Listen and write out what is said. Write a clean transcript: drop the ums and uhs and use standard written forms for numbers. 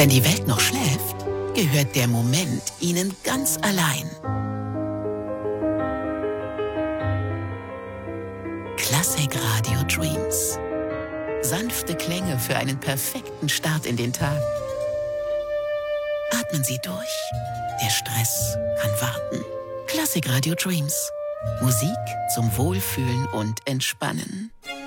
wenn die Welt noch schläft, gehört der Moment Ihnen ganz allein. Klassik Radio Dreams. Sanfte Klänge für einen perfekten Start in den Tag. Atmen Sie durch. Der Stress kann warten. Klassik Radio Dreams. Musik zum Wohlfühlen und Entspannen.